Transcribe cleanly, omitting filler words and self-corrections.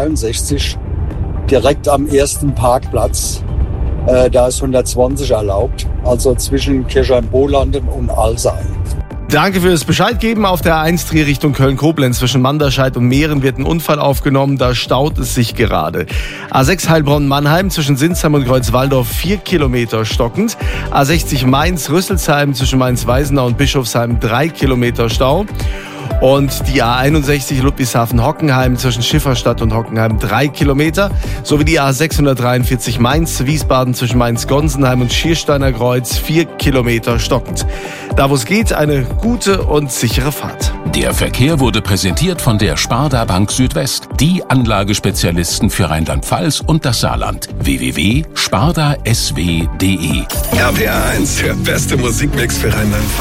A63 direkt am ersten Parkplatz. Da ist 120 erlaubt, also zwischen Kirchheim-Bolanden und Alzey. Danke fürs Bescheid geben. Auf der A1 Trier Richtung Köln-Koblenz zwischen Manderscheid und Mehren wird ein Unfall aufgenommen. Da staut es sich gerade. A6 Heilbronn-Mannheim zwischen Sinsheim und Kreuzwaldorf 4 Kilometer stockend. A60 Mainz-Rüsselsheim zwischen Mainz-Weisenau und Bischofsheim 3 Kilometer Stau. Und die A61 Ludwigshafen-Hockenheim zwischen Schifferstadt und Hockenheim 3 Kilometer. Sowie die A643 Mainz-Wiesbaden zwischen Mainz-Gonsenheim und Schiersteiner Kreuz 4 Kilometer stockend. Da wo es geht, eine gute und sichere Fahrt. Der Verkehr wurde präsentiert von der Sparda Bank Südwest. Die Anlagespezialisten für Rheinland-Pfalz und das Saarland. www.spardasw.de. RPA 1, der beste Musikmix für Rheinland-Pfalz.